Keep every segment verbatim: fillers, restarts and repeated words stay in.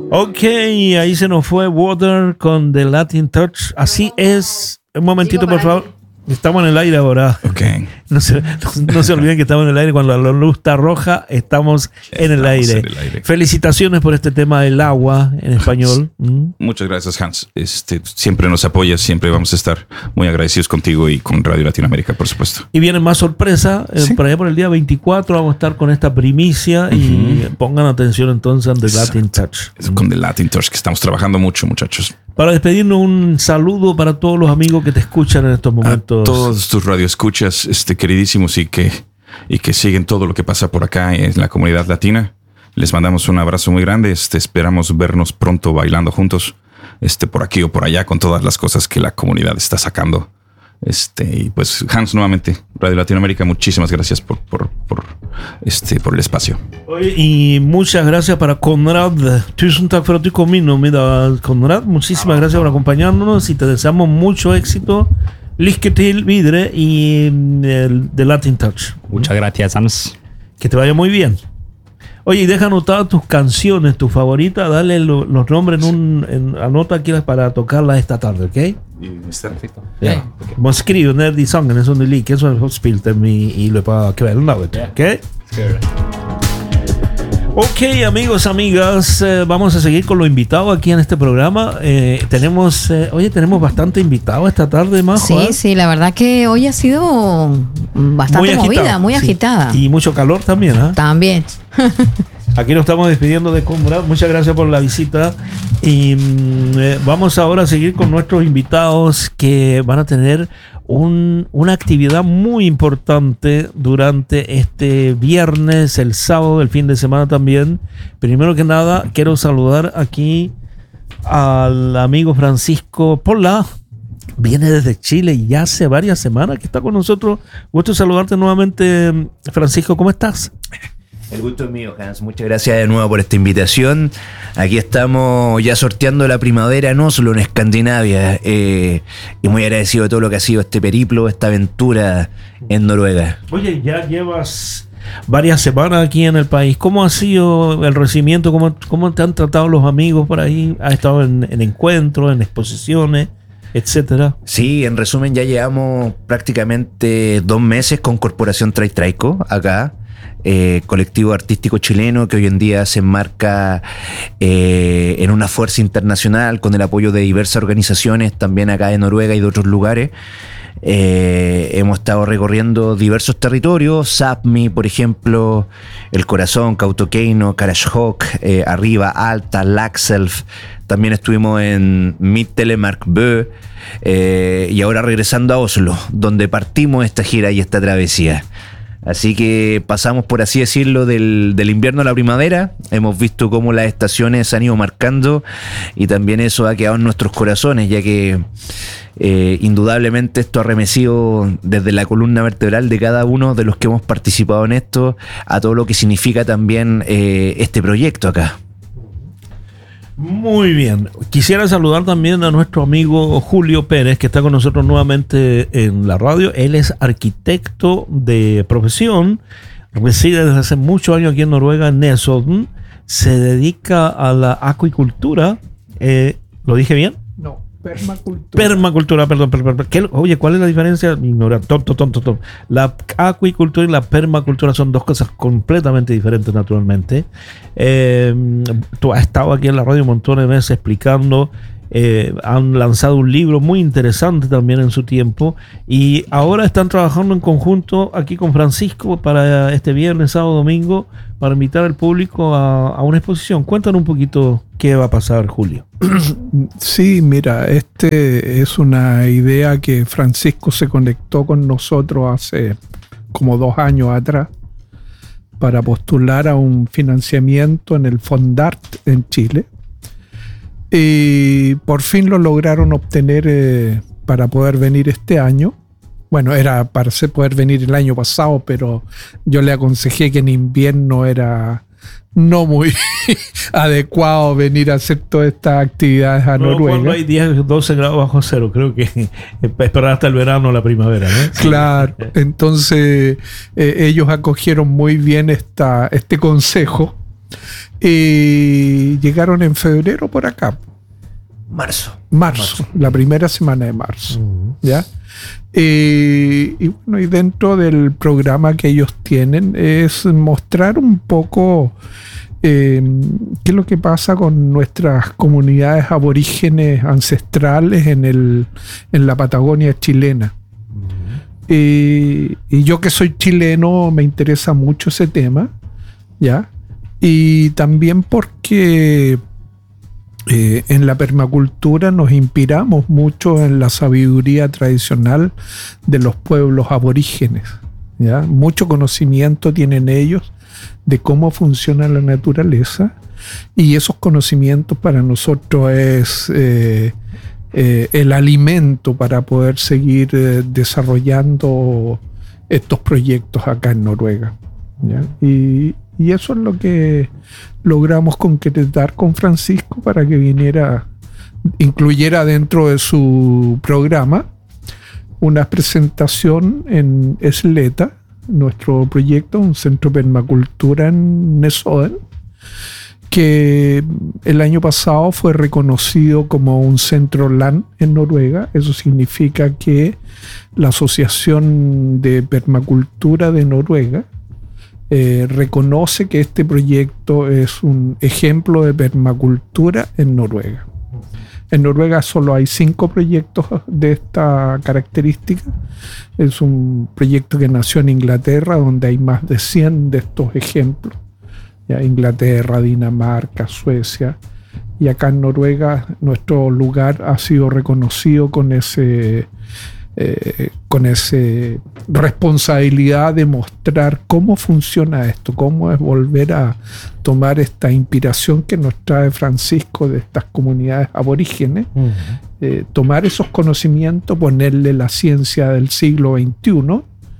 Ok, ahí se nos fue Water con The Latin Touch. Así es. Un momentito, por favor. Estamos en el aire ahora. Okay. No se, no, no se olviden que estamos en el aire. Cuando la luz está roja, estamos, en, el estamos aire. en el aire. Felicitaciones por este tema del agua en español. ¿Mm? Muchas gracias, Hans. Este, siempre nos apoyas, siempre vamos a estar muy agradecidos contigo y con Radio Latinoamérica, por supuesto. Y viene más sorpresa. Eh, ¿Sí? Por allá por el día veinticuatro vamos a estar con esta primicia. Uh-huh. Y pongan atención entonces en The Exacto. Latin Touch. Es con The Latin Touch que estamos trabajando mucho, muchachos. Para despedirnos, un saludo para todos los amigos que te escuchan en estos momentos. A todos tus radioescuchas, este, queridísimos, y que, y que siguen todo lo que pasa por acá en la comunidad latina. Les mandamos un abrazo muy grande. Este, esperamos vernos pronto bailando juntos, este, por aquí o por allá, con todas las cosas que la comunidad está sacando. Este, y pues, Hans, nuevamente, Radio Latinoamérica, muchísimas gracias por, por, por, este, por el espacio. Oye, y muchas gracias para Conrad. Tusen tack för att du kom in och middag, Conrad. Muchísimas gracias por acompañarnos y te deseamos mucho éxito. Lycka till vidare y el The Latin Touch. Muchas gracias, Hans. Que te vaya muy bien. Oye, y deja anotadas tus canciones, tus favoritas. Dale lo, los nombres en un... En, anota aquí para tocarlas esta tarde, ¿ok? Perfecto. Ja. Man skriver när de sångerna som du liker så har du spilt dem i, i løpet av kvelden, da, vet du. ¿Ok? Ok, amigos, amigas, eh, vamos a seguir con los invitados aquí en este programa. Eh, tenemos, eh, oye, tenemos bastante invitados esta tarde, Majo. Sí, ¿eh? sí, la verdad que hoy ha sido bastante Muy movida, agitado, muy sí. agitada. Y mucho calor también, ¿eh? También. Aquí nos estamos despidiendo de Conrad. Muchas gracias por la visita. Y mm, eh, vamos ahora a seguir con nuestros invitados que van a tener un, una actividad muy importante durante este viernes, el sábado, el fin de semana también. Primero que nada, quiero saludar aquí al amigo Francisco Pola. Viene desde Chile y ya hace varias semanas que está con nosotros. Gusto saludarte nuevamente, Francisco. ¿Cómo estás? El gusto es mío, Hans. Muchas gracias de nuevo por esta invitación. Aquí estamos ya sorteando la primavera en Oslo, en Escandinavia. Eh, y muy agradecido de todo lo que ha sido este periplo, esta aventura en Noruega. Oye, ya llevas varias semanas aquí en el país. ¿Cómo ha sido el recibimiento? ¿Cómo, cómo te han tratado los amigos por ahí? ¿Has estado en, en encuentros, en exposiciones, etcétera? Sí, en resumen ya llevamos prácticamente dos meses con Corporación Trai Traico acá. Eh, colectivo artístico chileno que hoy en día se enmarca eh, en una fuerza internacional con el apoyo de diversas organizaciones también acá de Noruega y de otros lugares. Eh, hemos estado recorriendo diversos territorios, Sápmi, por ejemplo, El Corazón, Kautokeino, Karasjok, eh, Arriba, Alta, Laxelf. También estuvimos en Midt-Telemark-Bø eh, y ahora regresando a Oslo, donde partimos esta gira y esta travesía. Así que pasamos, por así decirlo, del, del invierno a la primavera. Hemos visto cómo las estaciones se han ido marcando y también eso ha quedado en nuestros corazones, ya que eh, indudablemente esto ha remecido desde la columna vertebral de cada uno de los que hemos participado en esto a todo lo que significa también eh, este proyecto acá. Muy bien. Quisiera saludar también a nuestro amigo Julio Pérez, que está con nosotros nuevamente en la radio. Él es arquitecto de profesión, reside desde hace muchos años aquí en Noruega, en Nesodden. Se dedica a la acuicultura. Eh, ¿Lo dije bien? No, permacultura. Permacultura, perdón. perdón, perdón. ¿Qué, oye, ¿cuál es la diferencia? Ignorar. Tonto, tonto, tonto. La acuicultura y la permacultura son dos cosas completamente diferentes, naturalmente. Eh, tú has estado aquí en la radio un montón de veces explicando. Eh, han lanzado un libro muy interesante también en su tiempo y ahora están trabajando en conjunto aquí con Francisco para este viernes, sábado, domingo, para invitar al público a, a una exposición. Cuéntanos un poquito qué va a pasar, Julio. Sí, mira, este es una idea que Francisco se conectó con nosotros hace como dos años atrás para postular a un financiamiento en el Fondart en Chile. Y por fin lo lograron obtener eh, para poder venir este año. Bueno, era para poder venir el año pasado, pero yo le aconsejé que en invierno era no muy adecuado venir a hacer todas estas actividades a no, Noruega. Cuando hay diez, doce grados bajo cero, creo que esperar hasta el verano o la primavera, ¿no? Claro, entonces eh, ellos acogieron muy bien esta, este consejo. Y llegaron en febrero por acá. Marzo. Marzo, marzo. La primera semana de marzo. Uh-huh. ¿Ya? Eh, y bueno, y dentro del programa que ellos tienen es mostrar un poco eh, qué es lo que pasa con nuestras comunidades aborígenes ancestrales en, el, en la Patagonia chilena. Uh-huh. Eh, y yo que soy chileno me interesa mucho ese tema, ¿ya? Y también porque eh, en la permacultura nos inspiramos mucho en la sabiduría tradicional de los pueblos aborígenes, ¿ya? Mucho conocimiento tienen ellos de cómo funciona la naturaleza, y esos conocimientos para nosotros es eh, eh, el alimento para poder seguir eh, desarrollando estos proyectos acá en Noruega, ¿ya? Y Y eso es lo que logramos concretar con Francisco para que viniera, incluyera dentro de su programa una presentación en Sletta, nuestro proyecto, un centro de permacultura en Nesodden, que el año pasado fue reconocido como un centro LAN en Noruega. Eso significa que la Asociación de Permacultura de Noruega Eh, reconoce que este proyecto es un ejemplo de permacultura en Noruega. En Noruega solo hay cinco proyectos de esta característica. Es un proyecto que nació en Inglaterra, donde hay más de cien de estos ejemplos. Ya, Inglaterra, Dinamarca, Suecia. Y acá en Noruega nuestro lugar ha sido reconocido con ese Eh, con esa responsabilidad de mostrar cómo funciona esto, cómo es volver a tomar esta inspiración que nos trae Francisco de estas comunidades aborígenes, uh-huh. eh, tomar esos conocimientos, ponerle la ciencia del siglo veintiuno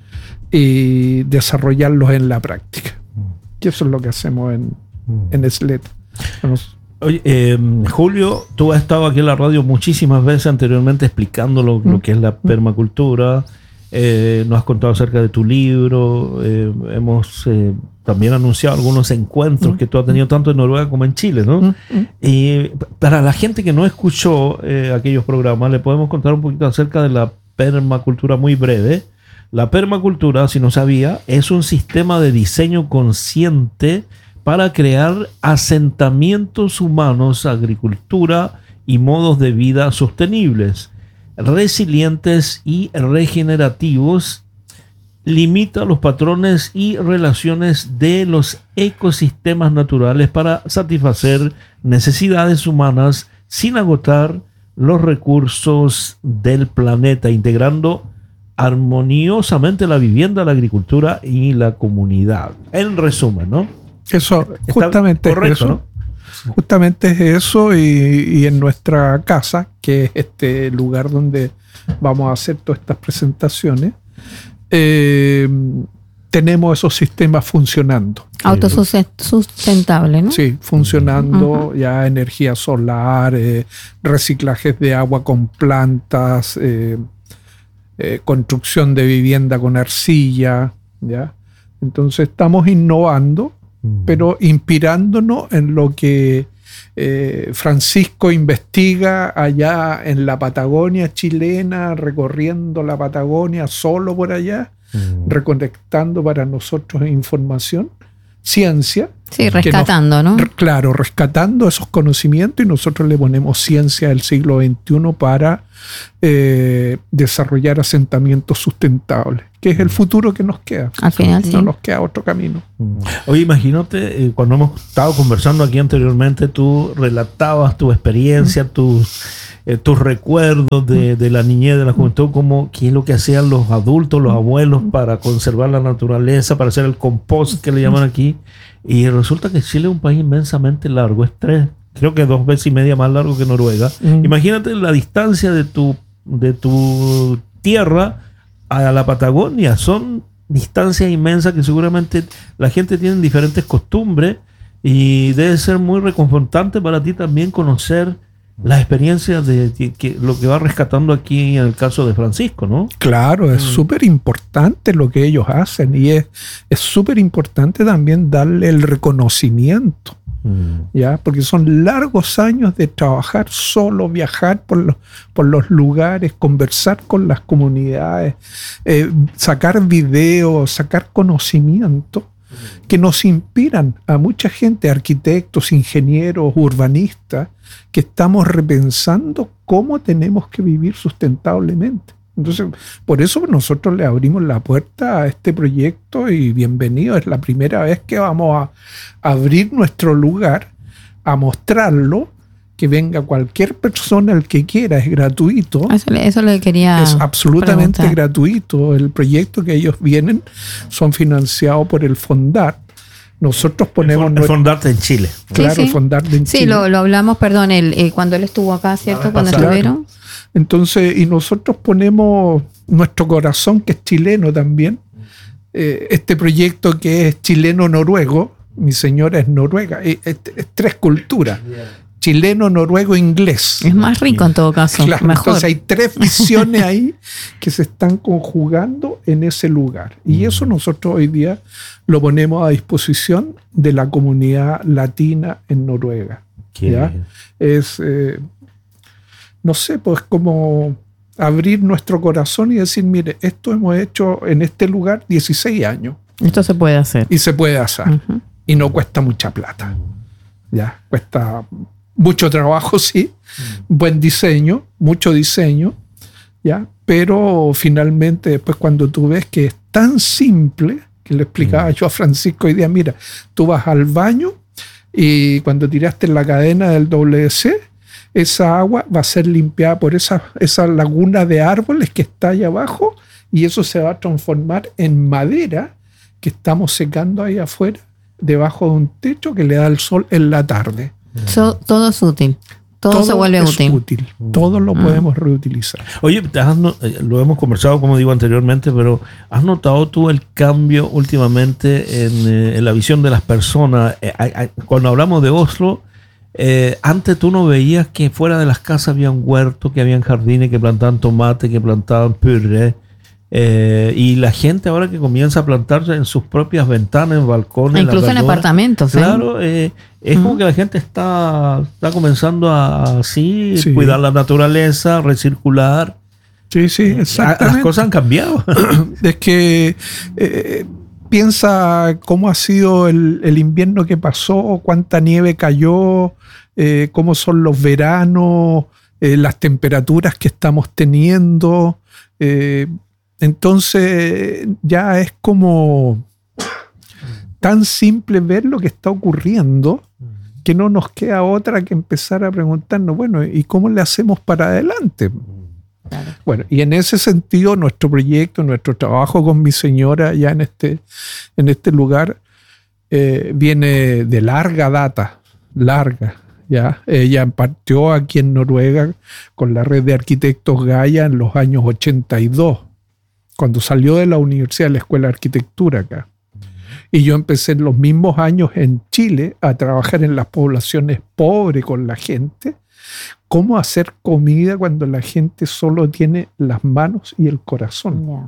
y desarrollarlos en la práctica. Uh-huh. Y eso es lo que hacemos en, uh-huh. en Sletta. Bueno, Oye, eh, Julio, tú has estado aquí en la radio muchísimas veces anteriormente explicando lo, lo que es la permacultura, eh, nos has contado acerca de tu libro, eh, hemos eh, también anunciado algunos encuentros que tú has tenido tanto en Noruega como en Chile, ¿no? Y para la gente que no escuchó eh, aquellos programas, le podemos contar un poquito acerca de la permacultura muy breve. La permacultura, si no sabía, es un sistema de diseño consciente para crear asentamientos humanos, agricultura y modos de vida sostenibles, resilientes y regenerativos. Limita los patrones y relaciones de los ecosistemas naturales para satisfacer necesidades humanas sin agotar los recursos del planeta, integrando armoniosamente la vivienda, la agricultura y la comunidad. En resumen, ¿no? Eso, justamente correcto, es eso. ¿no? Justamente es eso, y, y en nuestra casa, que es este lugar donde vamos a hacer todas estas presentaciones, eh, tenemos esos sistemas funcionando. Autosustentable, ¿no? Sí, funcionando, uh-huh. ya energía solar, eh, reciclajes de agua con plantas, eh, eh, construcción de vivienda con arcilla, ¿ya? Entonces estamos innovando, pero inspirándonos en lo que eh, Francisco investiga allá en la Patagonia chilena, recorriendo la Patagonia solo por allá, mm. reconectando para nosotros información, ciencia. Sí, rescatando, nos, ¿no? Claro, rescatando esos conocimientos, y nosotros le ponemos ciencia del siglo veintiuno para eh, desarrollar asentamientos sustentables, que es el futuro que nos queda. Al final, no sí. nos queda otro camino. Oye, imagínate, eh, cuando hemos estado conversando aquí anteriormente, tú relatabas tu experiencia, mm. tus, eh, tus recuerdos de, de la niñez, de la juventud, como qué es lo que hacían los adultos, los abuelos para conservar la naturaleza, para hacer el compost que le llaman aquí. Y resulta que Chile es un país inmensamente largo, es tres, creo que dos veces y media más largo que Noruega. Mm. Imagínate la distancia de tu, de tu tierra a la Patagonia, son distancias inmensas que seguramente la gente tiene diferentes costumbres, y debe ser muy reconfortante para ti también conocer las experiencias de, de, de lo que va rescatando aquí en el caso de Francisco, ¿no? Claro, es súper mm. importante lo que ellos hacen, y es súper importante también darle el reconocimiento Mm. ¿Ya? Porque son largos años de trabajar solo, viajar por los, por los lugares, conversar con las comunidades, eh, sacar videos, sacar conocimiento que nos inspiran a mucha gente, arquitectos, ingenieros, urbanistas, que estamos repensando cómo tenemos que vivir sustentablemente. Entonces, por eso nosotros le abrimos la puerta a este proyecto y bienvenido. Es la primera vez que vamos a abrir nuestro lugar, a mostrarlo, que venga cualquier persona, el que quiera, es gratuito. Eso le, eso le quería Es absolutamente preguntar. gratuito. El proyecto que ellos vienen son financiados por el Fondart. Nosotros ponemos... El nuestro- Fondarte en Chile. Claro, Sí, sí. Fondart en Sí, Chile. lo, lo hablamos, perdón, el, eh, cuando él estuvo acá, ¿cierto? Cuando pasada. estuvieron. Entonces, y nosotros ponemos nuestro corazón, que es chileno también. Eh, este proyecto que es chileno-noruego, mi señora es noruega, es, es- es tres culturas, chileno, noruego, inglés. Es más rico en todo caso, Claro, mejor. entonces hay tres visiones ahí que se están conjugando en ese lugar. Y eso nosotros hoy día lo ponemos a disposición de la comunidad latina en Noruega. Qué ¿Ya? bien. Es, eh, no sé, pues como abrir nuestro corazón y decir, mire, esto hemos hecho en este lugar dieciséis años Esto se puede hacer. y se puede hacer. Ujú. Y no cuesta mucha plata. Ya, cuesta mucho trabajo, sí, buen diseño, mucho diseño, ya, pero finalmente después cuando tú ves que es tan simple, que le explicaba yo a Francisco hoy día, mira, tú vas al baño y cuando tiraste la cadena del W C, esa agua va a ser limpiada por esa, esa laguna de árboles que está ahí abajo y eso se va a transformar en madera que estamos secando ahí afuera debajo de un techo que le da el sol en la tarde. So- todo es útil. Todo, se vuelve es útil. Todo lo podemos reutilizar. Oye, te has no- eh, lo hemos conversado, como digo anteriormente, pero ¿has notado tú el cambio últimamente en, eh, en la visión de las personas? Eh, hay- hay- cuando hablamos de Oslo, eh, antes tú no veías que fuera de las casas había un huerto, que habían jardines, que plantaban tomate, que plantaban puré. Eh, y la gente ahora que comienza a plantarse en sus propias ventanas, en balcones, Incluso las en verduras. apartamentos. ¿eh? Claro, eh, es como Ujú. que la gente está, está comenzando a así Sí. cuidar la naturaleza, recircular. Sí, sí, Ah, exactamente. Las cosas han cambiado. Es que eh, piensa cómo ha sido el, el invierno que pasó, cuánta nieve cayó, eh, cómo son los veranos, eh, las temperaturas que estamos teniendo. eh, entonces ya es como tan simple ver lo que está ocurriendo que no nos queda otra que empezar a preguntarnos, bueno, ¿y cómo le hacemos para adelante? Claro. Bueno, y en ese sentido, nuestro proyecto, nuestro trabajo con mi señora ya en este, en este lugar eh, viene de larga data, larga. ¿ya? Ella partió aquí en Noruega con la red de arquitectos Gaia en los años ochenta y dos, cuando salió de la universidad, de la Escuela de Arquitectura acá. Y yo empecé en los mismos años en Chile a trabajar en las poblaciones pobres con la gente. Cómo hacer comida cuando la gente solo tiene las manos y el corazón. Ya.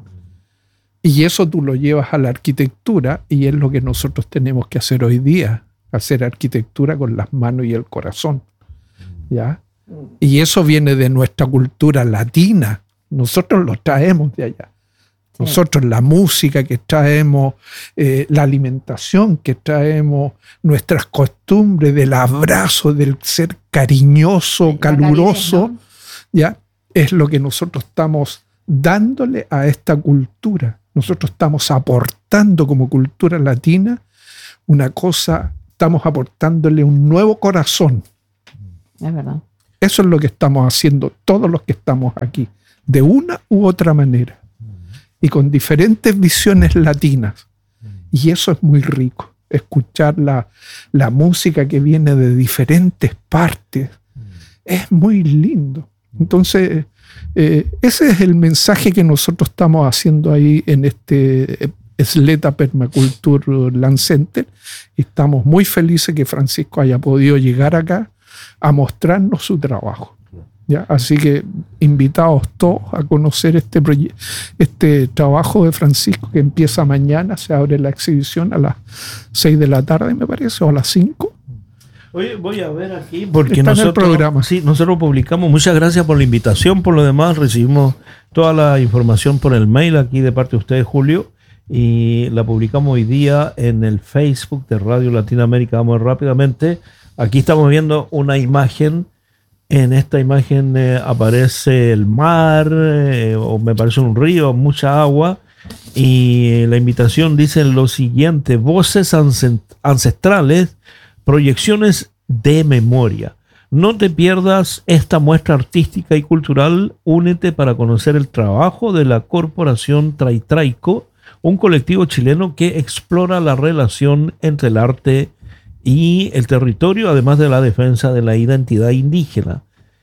Y eso tú lo llevas a la arquitectura y es lo que nosotros tenemos que hacer hoy día. Hacer arquitectura con las manos y el corazón. ¿Ya? Y eso viene de nuestra cultura latina. Nosotros lo traemos de allá. Nosotros la música que traemos, eh, la alimentación que traemos, nuestras costumbres del abrazo, del ser cariñoso, La caluroso, calidez, ¿no? ¿ya? Es lo que nosotros estamos dándole a esta cultura. Nosotros estamos aportando como cultura latina una cosa, estamos aportándole un nuevo corazón. Es verdad. Eso es lo que estamos haciendo todos los que estamos aquí, de una u otra manera. Y con diferentes visiones latinas. Y eso es muy rico, escuchar la, la música que viene de diferentes partes. Es muy lindo. Entonces, eh, ese es el mensaje que nosotros estamos haciendo ahí en este Sleta Permaculture Land Center. Y estamos muy felices que Francisco haya podido llegar acá a mostrarnos su trabajo. ¿Ya? Así que invitados todos a conocer este, proye- este trabajo de Francisco que empieza mañana. Se abre la exhibición a las seis de la tarde, me parece, o a las cinco. Oye, voy a ver aquí porque Está en el nosotros, programa. sí, nosotros publicamos. Muchas gracias por la invitación. Por lo demás, recibimos toda la información por el mail aquí de parte de ustedes, Julio, y la publicamos hoy día en el Facebook de Radio Latinoamérica. Vamos rápidamente. Aquí estamos viendo una imagen. En esta imagen eh, aparece el mar, eh, o me parece un río, mucha agua. Y la invitación dice lo siguiente: voces ancestrales, proyecciones de memoria. No te pierdas esta muestra artística y cultural. Únete para conocer el trabajo de la Corporación Traitraico, un colectivo chileno que explora la relación entre el arte y el territorio, además de la defensa de la identidad indígena.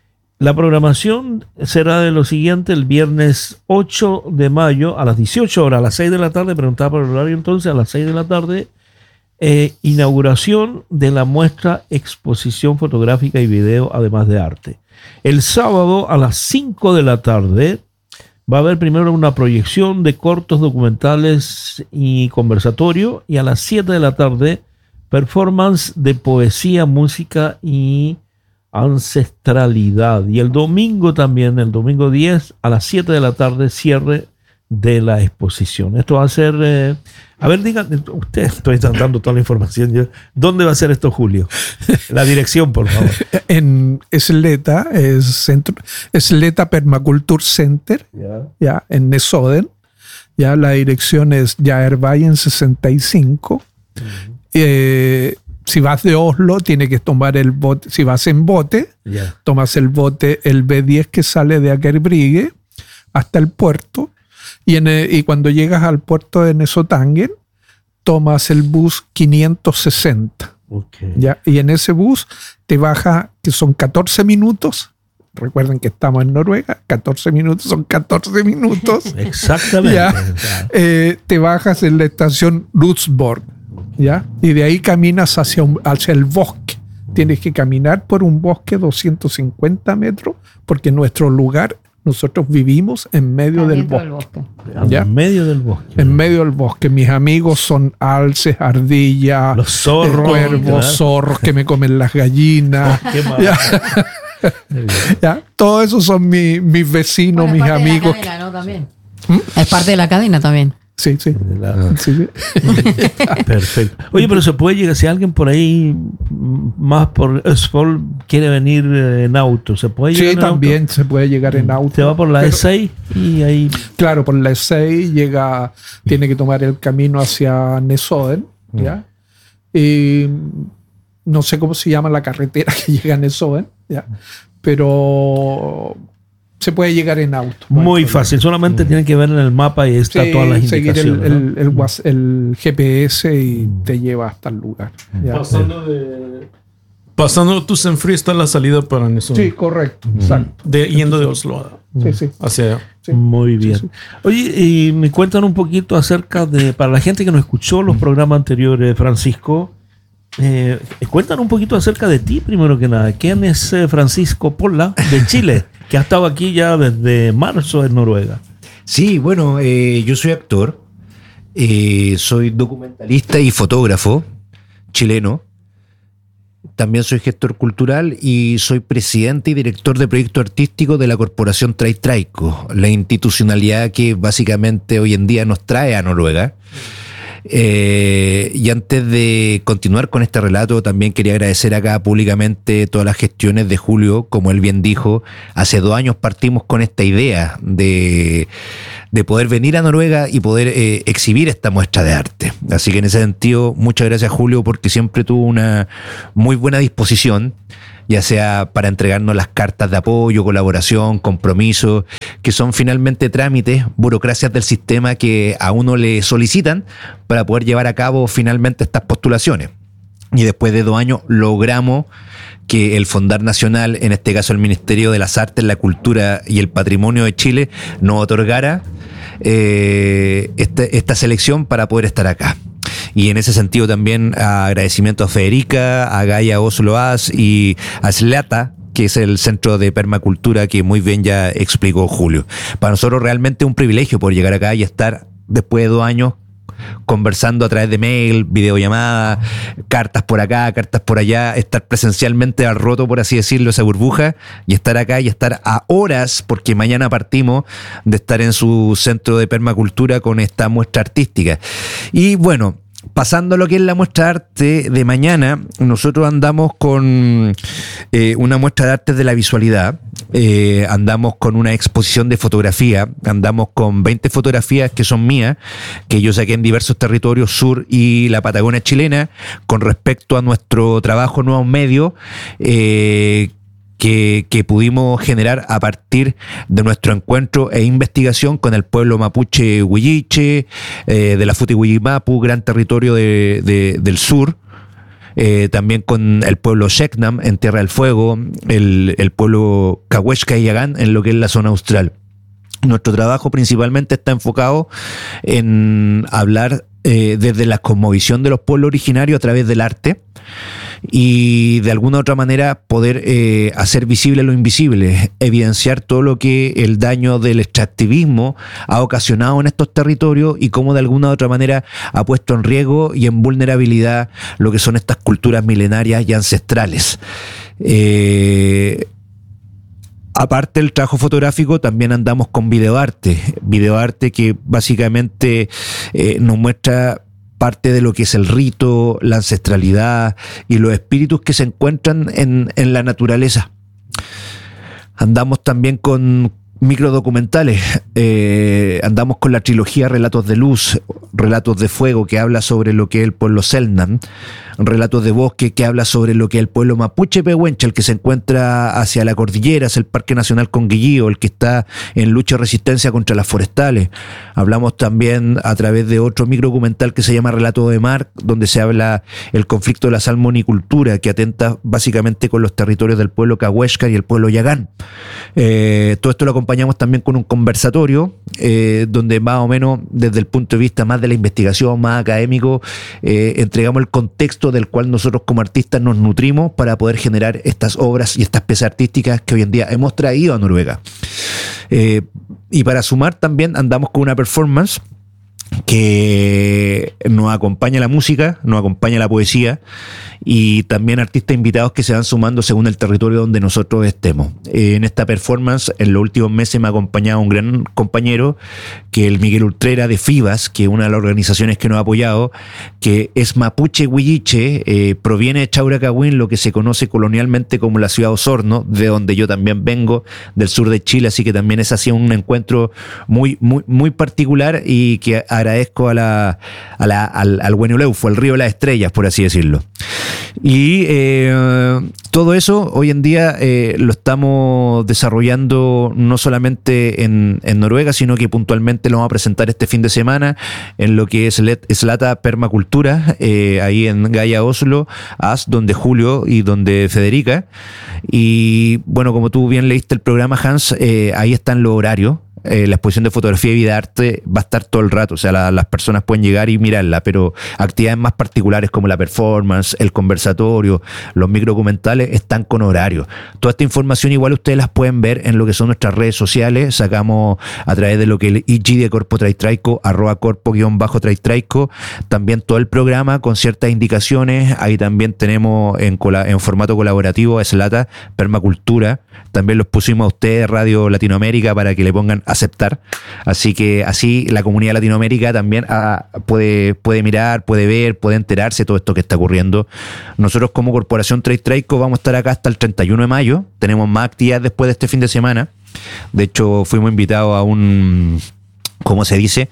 La programación será de lo siguiente: el viernes ocho de mayo a las dieciocho horas, a las seis de la tarde, preguntaba por el horario entonces, a las seis de la tarde, eh, inauguración de la muestra exposición fotográfica y video, además de arte. El sábado a las cinco de la tarde va a haber primero una proyección de cortos documentales y conversatorio, y a las siete de la tarde performance de poesía, música y ancestralidad. Y el domingo también, el domingo diez a las siete de la tarde, cierre de la exposición. Esto va a ser, eh, a ver, digan, ustedes estoy dando toda la información. Yo, ¿dónde va a ser esto, Julio? La dirección, por favor. En Esleta, es centro, Esleta Permaculture Center, Ya. ya, en Nesoden. Ya, la dirección es Jaerbayen sesenta y cinco. Uh-huh. Eh, si vas de Oslo, tienes que tomar el bote. Si vas en bote, Yeah. tomas el bote, el B diez que sale de Akerbrygge hasta el puerto. Y, en el, y cuando llegas al puerto de Nesotangen, tomas el bus quinientos sesenta. Okay. ¿Ya? Y en ese bus te baja, que son catorce minutos. Recuerden que estamos en Noruega, catorce minutos son catorce minutos. Exactamente. ¿Ya? Eh, te bajas en la estación Lutzborg, ¿ya? Y de ahí caminas hacia, un, hacia el bosque. Tienes que caminar por un bosque doscientos cincuenta metros, porque nuestro lugar, nosotros vivimos en medio del bosque. del bosque. ¿Ya? En medio del bosque. En medio del bosque. Mis amigos son alces, ardillas, Los zorros, cuervos, ¿verdad? zorros que me comen las gallinas. Qué ¿Ya? mal. ¿Ya? Todos esos son mi, mis vecinos, Bueno, mis es parte amigos. de la cadena, ¿no? También. Es parte de la cadena también. Sí, sí. La- Sí, sí. Perfecto. Oye, pero se puede llegar, si alguien por ahí mm, más por Østfold quiere venir eh, en auto, ¿se puede llegar Sí, en también se puede llegar en auto? auto. Se va por la Pero, E seis y ahí... Claro, por la E seis llega, tiene que tomar el camino hacia Nesoden, ¿ya? Y no sé cómo se llama la carretera que llega a Nesoden, ¿ya? Pero se puede llegar en auto. no hay Muy problema. fácil, solamente tienen que ver en el mapa y está Sí, todas las seguir el, indicaciones. el, ¿no? el was- el G P S y te lleva hasta el lugar. ¿ya? Pasando de. Pasando Tusenfree está la salida para Nesoden. Sí, correcto. Exacto. De, yendo de Oslo a- Sí, sí. hacia allá. Sí. Muy bien. sí. Oye, y me cuentan un poquito acerca de, para la gente que no escuchó los programas anteriores, Francisco, eh, cuentan un poquito acerca de ti, primero que nada. ¿Quién es eh, Francisco Pola, de Chile, que ha estado aquí ya desde marzo en Noruega? Sí, bueno, eh, yo soy actor, eh, soy documentalista y fotógrafo chileno. También soy gestor cultural y soy presidente y director de proyectos artísticos de la Corporación Traitraico, la institucionalidad que básicamente hoy en día nos trae a Noruega. Eh, y antes de continuar con este relato, también quería agradecer acá públicamente todas las gestiones de Julio. Como él bien dijo, hace dos años partimos con esta idea de, de poder venir a Noruega y poder eh, exhibir esta muestra de arte. Así que en ese sentido, muchas gracias, Julio, porque siempre tuvo una muy buena disposición, ya sea para entregarnos las cartas de apoyo, colaboración, compromiso, que son finalmente trámites, burocracias del sistema que a uno le solicitan para poder llevar a cabo finalmente estas postulaciones. Y después de dos años logramos que el Fondar Nacional, en este caso el Ministerio de las Artes, la Cultura y el Patrimonio de Chile, nos otorgara eh, este, esta selección para poder estar acá. Y en ese sentido también agradecimiento a Federica, a Gaia Oslo As y a Slata, que es el centro de permacultura que muy bien ya explicó Julio. Para nosotros realmente un privilegio poder llegar acá y estar después de dos años conversando a través de mail, videollamada, cartas por acá, cartas por allá, estar presencialmente al roto, por así decirlo, esa burbuja, y estar acá y estar a horas, porque mañana partimos de estar en su centro de permacultura con esta muestra artística. Y bueno, pasando a lo que es la muestra de arte de mañana, nosotros andamos con eh, una muestra de arte de la visualidad, eh, andamos con una exposición de fotografía, andamos con veinte fotografías que son mías, que yo saqué en diversos territorios sur y la Patagonia chilena, con respecto a nuestro trabajo en nuevos medios, eh, Que, que pudimos generar a partir de nuestro encuentro e investigación con el pueblo mapuche huilliche, eh, de la Futi Huillimapu, gran territorio de, de, del sur, eh, también con el pueblo Xecnam en Tierra del Fuego, el, el pueblo Cahuesca y Yagán en lo que es la zona austral. Nuestro trabajo principalmente está enfocado en hablar eh, desde la cosmovisión de los pueblos originarios a través del arte, y de alguna u otra manera poder eh, hacer visible lo invisible, evidenciar todo lo que el daño del extractivismo ha ocasionado en estos territorios y cómo de alguna u otra manera ha puesto en riesgo y en vulnerabilidad lo que son estas culturas milenarias y ancestrales. Eh, Aparte del trabajo fotográfico, también andamos con videoarte, videoarte que básicamente eh, nos muestra parte de lo que es el rito, la ancestralidad y los espíritus que se encuentran en, en la naturaleza. Andamos también con microdocumentales, eh, andamos con la trilogía Relatos de Luz, Relatos de Fuego, que habla sobre lo que es el pueblo Selknam, Relatos de Bosque, que habla sobre lo que es el pueblo mapuche pehuenche, el que se encuentra hacia la cordillera, es el Parque Nacional Conguillío, el que está en lucha y resistencia contra las forestales. Hablamos también a través de otro microdocumental que se llama Relato de Mar, donde se habla el conflicto de la salmonicultura, que atenta básicamente con los territorios del pueblo Cahuesca y el pueblo Yagán. Eh, todo esto lo acompañamos también con un conversatorio, eh, donde más o menos desde el punto de vista más de la investigación, más académico, eh, entregamos el contexto del cual nosotros como artistas nos nutrimos para poder generar estas obras y estas piezas artísticas que hoy en día hemos traído a Noruega. Eh, y para sumar también andamos con una performance que nos acompaña la música, nos acompaña la poesía y también artistas invitados que se van sumando según el territorio donde nosotros estemos. Eh, en esta performance, en los últimos meses me ha acompañado un gran compañero, que es el Miguel Ultrera de FIBAS, que es una de las organizaciones que nos ha apoyado, que es mapuche huilliche, eh, proviene de Chauracahuín, lo que se conoce colonialmente como la ciudad de Osorno, de donde yo también vengo, del sur de Chile, así que también es así un encuentro muy, muy, muy particular y que agradezco a la, a la, al, al Huenuleufo, el río de las estrellas, por así decirlo. Y eh, todo eso hoy en día eh, lo estamos desarrollando no solamente en, en Noruega, sino que puntualmente lo vamos a presentar este fin de semana en lo que es Slata Permacultura, eh, ahí en Gaia Oslo, As, donde Julio y donde Federica. Y bueno, como tú bien leíste el programa, Hans, eh, ahí están los horarios. Eh, la exposición de fotografía y vida arte va a estar todo el rato, o sea, la, las personas pueden llegar y mirarla, pero actividades más particulares como la performance, el conversatorio, los microdocumentales están con horario. Toda esta información igual ustedes las pueden ver en lo que son nuestras redes sociales. Sacamos a través de lo que el I G de Corpo Traitraico, arroba corpo guión bajo Traitraico, también todo el programa con ciertas indicaciones. Ahí también tenemos en, en formato colaborativo a Slata Permacultura, también los pusimos a ustedes, Radio Latinoamérica, para que le pongan aceptar, así que así la comunidad de Latinoamérica también ah, puede, puede mirar, puede ver, puede enterarse de todo esto que está ocurriendo. Nosotros como Corporación Traitraico vamos a estar acá hasta el treinta y uno de mayo, tenemos más actividades después de este fin de semana. De hecho fuimos invitados a un, ¿cómo se dice?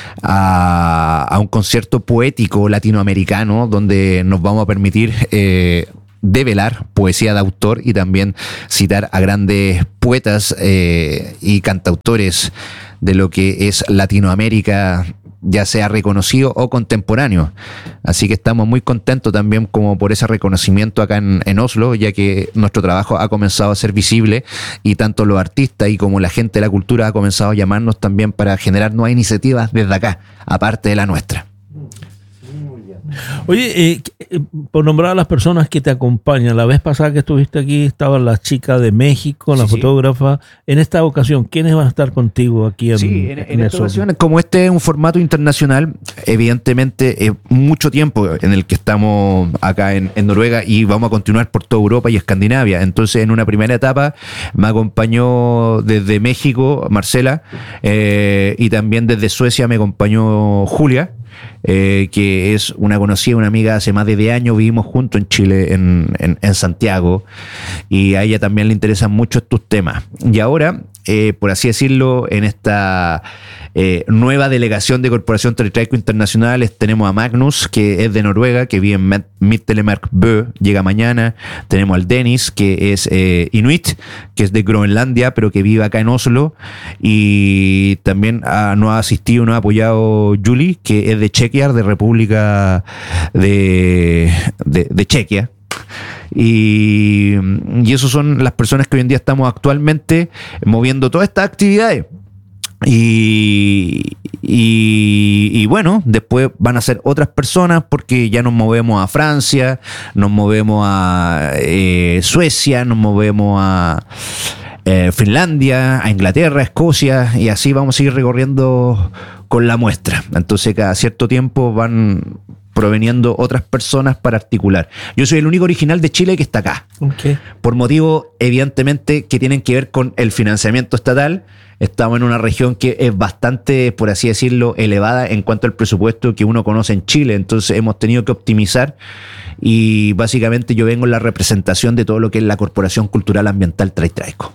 A, a un concierto poético latinoamericano donde nos vamos a permitir eh, develar poesía de autor y también citar a grandes poetas eh, y cantautores de lo que es Latinoamérica, ya sea reconocido o contemporáneo. Así que estamos muy contentos también como por ese reconocimiento acá en, en Oslo, ya que nuestro trabajo ha comenzado a ser visible y tanto los artistas y como la gente de la cultura ha comenzado a llamarnos también para generar nuevas iniciativas desde acá, aparte de la nuestra. Oye, eh, eh, por nombrar a las personas que te acompañan, la vez pasada que estuviste aquí estaba la chica de México, la Sí, sí. fotógrafa. En esta ocasión, ¿quiénes van a estar contigo aquí en Sí, en, en en esta eso? ocasión, como este es un formato internacional, evidentemente es mucho tiempo en el que estamos acá en, en Noruega y vamos a continuar por toda Europa y Escandinavia. Entonces, en una primera etapa me acompañó desde México Marcela eh, y también desde Suecia me acompañó Julia. Eh, que es una conocida, una amiga hace más de diez años, vivimos juntos en Chile, en, en, en Santiago, y a ella también le interesan mucho estos temas. Y ahora, eh, por así decirlo, en esta eh, nueva delegación de Corporación Traitraico Internacionales tenemos a Magnus, que es de Noruega, que vive en Midtelemark Bø, llega mañana. Tenemos al Dennis, que es eh, Inuit, que es de Groenlandia, pero que vive acá en Oslo. Y también ah, nos ha asistido, nos ha apoyado Julie, que es de Chequia, de República de, de, de Chequia. Y, y esos son las personas que hoy en día estamos actualmente moviendo todas estas actividades. Y, y, y bueno, después van a ser otras personas porque ya nos movemos a Francia, nos movemos a eh, Suecia, nos movemos a eh, Finlandia, a Inglaterra, a Escocia, y así vamos a seguir recorriendo con la muestra. Entonces cada cierto tiempo van proveniendo otras personas para articular. Yo soy el único original de Chile que está acá. Okay. Por motivos, evidentemente, que tienen que ver con el financiamiento estatal. Estamos en una región que es bastante, por así decirlo, elevada en cuanto al presupuesto que uno conoce en Chile. Entonces hemos tenido que optimizar y básicamente yo vengo en la representación de todo lo que es la Corporación Cultural Ambiental Traitraico.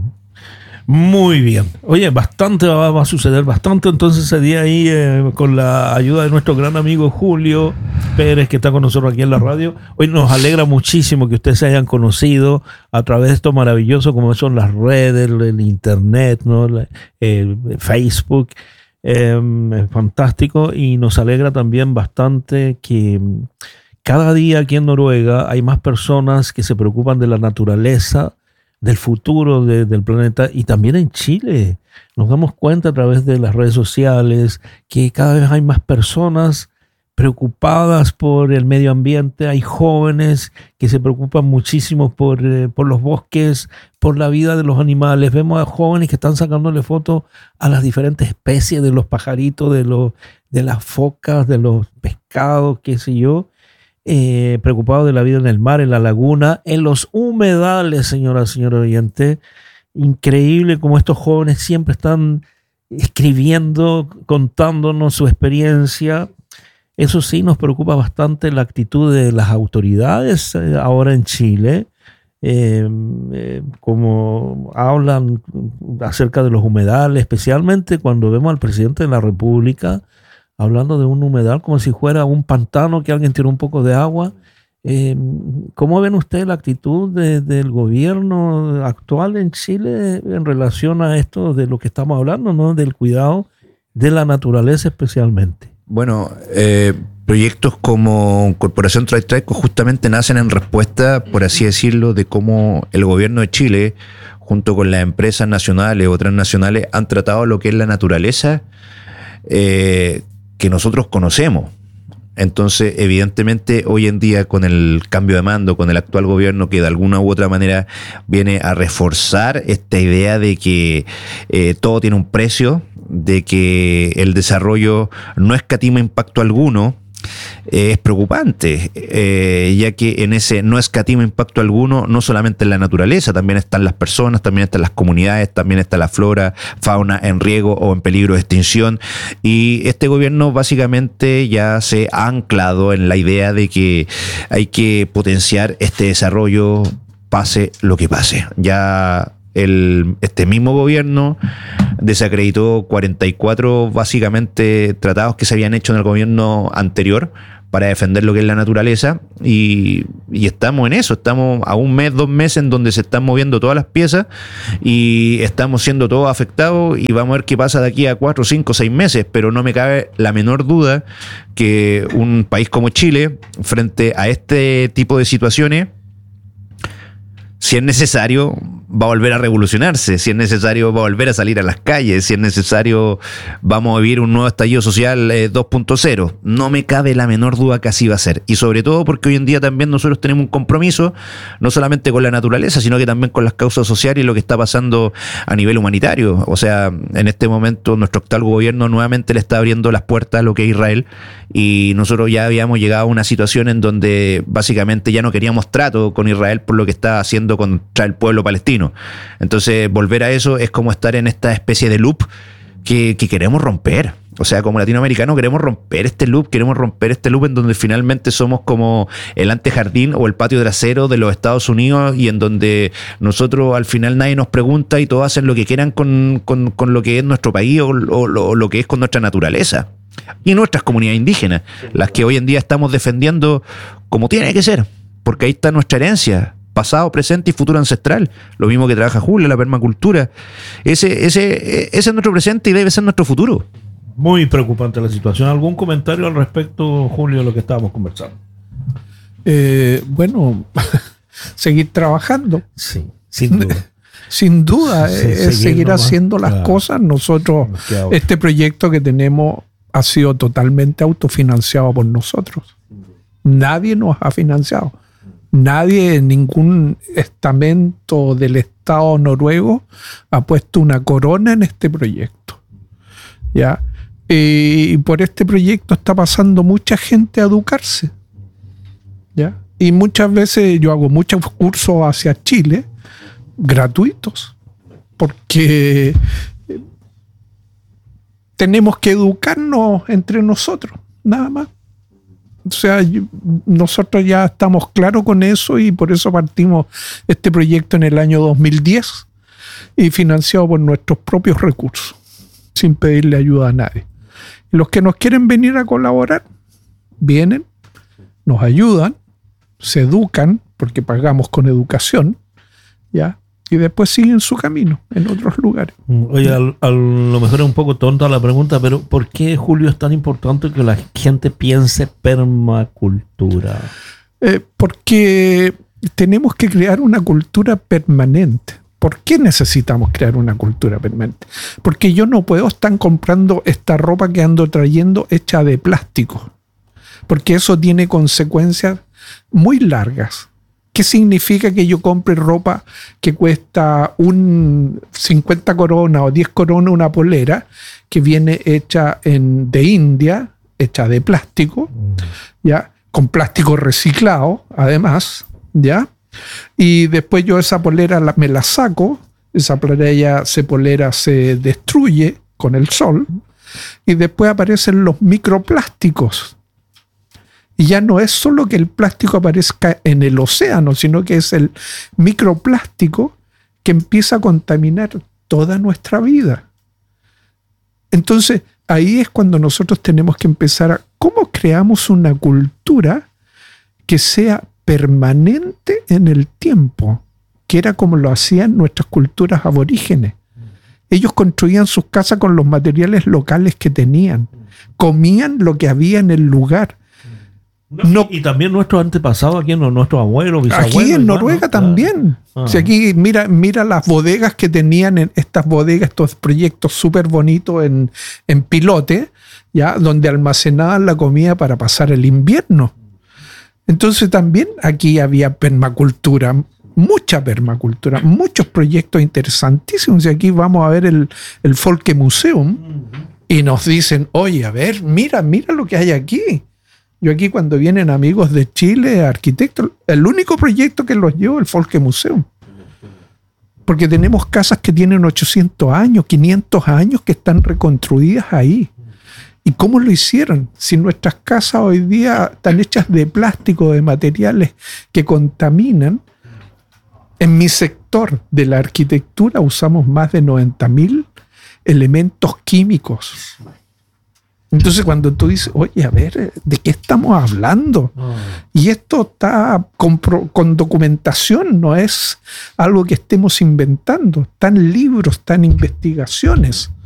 Muy bien. Oye, bastante va, va a suceder, bastante entonces ese día ahí eh, con la ayuda de nuestro gran amigo Julio Pérez, que está con nosotros aquí en la radio. Hoy nos alegra muchísimo que ustedes se hayan conocido a través de esto maravilloso como son las redes, el, el internet, ¿no? el, el Facebook. Eh, es fantástico y nos alegra también bastante que cada día aquí en Noruega hay más personas que se preocupan de la naturaleza, del futuro de, del planeta, y también en Chile. Nos damos cuenta a través de las redes sociales que cada vez hay más personas preocupadas por el medio ambiente. Hay jóvenes que se preocupan muchísimo por, eh, por los bosques, por la vida de los animales. Vemos a jóvenes que están sacándole fotos a las diferentes especies de los pajaritos, de, los, de las focas, de los pescados, qué sé yo. Eh, preocupado de la vida en el mar, en la laguna, en los humedales, señora, señor oyente. Increíble como estos jóvenes siempre están escribiendo, contándonos su experiencia. Eso sí, nos preocupa bastante la actitud de las autoridades eh, ahora en Chile, eh, eh, como hablan acerca de los humedales, especialmente cuando vemos al presidente de la República hablando de un humedal como si fuera un pantano que alguien tiró un poco de agua. Eh, ¿Cómo ven ustedes la actitud de, del gobierno actual en Chile en relación a esto de lo que estamos hablando, ¿no? Del cuidado de la naturaleza especialmente? Bueno, eh, proyectos como Corporación Traitraico justamente nacen en respuesta, por así decirlo, de cómo el gobierno de Chile, junto con las empresas nacionales o transnacionales, han tratado lo que es la naturaleza eh, que nosotros conocemos. Entonces, evidentemente, hoy en día, con el cambio de mando, con el actual gobierno que de alguna u otra manera viene a reforzar esta idea de que eh, todo tiene un precio, de que el desarrollo no escatima impacto alguno, eh, es preocupante, eh, ya que en ese no escatima impacto alguno, no solamente en la naturaleza, también están las personas, también están las comunidades, también está la flora, fauna en riesgo o en peligro de extinción. Y este gobierno básicamente ya se ha anclado en la idea de que hay que potenciar este desarrollo pase lo que pase. Ya El, este mismo gobierno desacreditó cuarenta y cuatro básicamente tratados que se habían hecho en el gobierno anterior para defender lo que es la naturaleza, y, y estamos en eso, estamos a un mes, dos meses en donde se están moviendo todas las piezas y estamos siendo todos afectados, y vamos a ver qué pasa de aquí a cuatro, cinco, seis meses, pero no me cabe la menor duda que un país como Chile, frente a este tipo de situaciones, si es necesario, va a volver a revolucionarse, si es necesario va a volver a salir a las calles, si es necesario vamos a vivir un nuevo estallido social eh, dos punto cero. No me cabe la menor duda que así va a ser. Y sobre todo porque hoy en día también nosotros tenemos un compromiso, no solamente con la naturaleza, sino que también con las causas sociales y lo que está pasando a nivel humanitario. O sea, en este momento nuestro actual gobierno nuevamente le está abriendo las puertas a lo que es Israel, y nosotros ya habíamos llegado a una situación en donde básicamente ya no queríamos trato con Israel por lo que está haciendo contra el pueblo palestino. Entonces, volver a eso es como estar en esta especie de loop que, que queremos romper. O sea, como latinoamericanos queremos romper este loop, queremos romper este loop en donde finalmente somos como el antejardín o el patio trasero de los Estados Unidos, y en donde nosotros al final nadie nos pregunta y todos hacen lo que quieran con, con, con lo que es nuestro país o, o, o lo que es con nuestra naturaleza. Y nuestras comunidades indígenas, las que hoy en día estamos defendiendo como tiene que ser, porque ahí está nuestra herencia, pasado, presente y futuro ancestral. Lo mismo que trabaja Julio, la permacultura. Ese, ese, ese es nuestro presente y debe ser nuestro futuro. Muy preocupante la situación. ¿Algún comentario al respecto, Julio, de lo que estábamos conversando? Eh, bueno, seguir trabajando. Sí, sin duda. Sin duda, Sí, es seguir seguir nomás, haciendo las claro. cosas. Nosotros, Nos queda otra. este proyecto que tenemos ha sido totalmente autofinanciado por nosotros. Nadie nos ha financiado. Nadie, ningún estamento del Estado noruego ha puesto una corona en este proyecto. ¿Ya? Y por este proyecto está pasando mucha gente a educarse. ¿Ya? Y muchas veces yo hago muchos cursos hacia Chile gratuitos, porque tenemos que educarnos entre nosotros, nada más. O sea, yo, nosotros ya estamos claros con eso, y por eso partimos este proyecto en el año dos mil diez y financiado por nuestros propios recursos, sin pedirle ayuda a nadie. Y los que nos quieren venir a colaborar, vienen, nos ayudan, se educan, porque pagamos con educación, ¿ya? Y después siguen su camino en otros lugares. Oye, al- a lo mejor es un poco tonta la pregunta, pero ¿por qué, Julio, es tan importante que la gente piense permacultura? Eh, porque tenemos que crear una cultura permanente. ¿Por qué necesitamos crear una cultura permanente? Porque yo no puedo estar comprando esta ropa que ando trayendo hecha de plástico, porque eso tiene consecuencias muy largas. ¿Qué significa que yo compre ropa que cuesta un cincuenta coronas o diez coronas una polera que viene hecha en, de India, hecha de plástico, ¿ya? Con plástico reciclado, además, ¿ya? Y después yo esa polera la, me la saco, esa polera, esa polera se destruye con el sol, y después aparecen los microplásticos. Y ya no es solo que el plástico aparezca en el océano, sino que es el microplástico que empieza a contaminar toda nuestra vida. Entonces, ahí es cuando nosotros tenemos que empezar a cómo creamos una cultura que sea permanente en el tiempo, que era como lo hacían nuestras culturas aborígenes. Ellos construían sus casas con los materiales locales que tenían, comían lo que había en el lugar. No, y también nuestros antepasados aquí, nuestros abuelos, bisabuelos. aquí en igual, Noruega ¿no? también. Ah. Si aquí mira, mira las bodegas que tenían en estas bodegas, estos proyectos súper bonitos en, en Pilote, ya, donde almacenaban la comida para pasar el invierno. Entonces también aquí había permacultura, mucha permacultura, muchos proyectos interesantísimos. Y aquí vamos a ver el, el Folke Museum y nos dicen, oye, a ver, mira, mira lo que hay aquí. Yo aquí cuando vienen amigos de Chile, arquitectos, el único proyecto que los llevo es el Folke Museum. Porque tenemos casas que tienen ochocientos años, quinientos años, que están reconstruidas ahí. ¿Y cómo lo hicieron? Si nuestras casas hoy día están hechas de plástico, de materiales que contaminan. En mi sector de la arquitectura usamos más de noventa mil elementos químicos. Entonces cuando tú dices, oye, a ver, ¿de qué estamos hablando? Oh. Y esto está con, con documentación, no es algo que estemos inventando. Están libros, están investigaciones.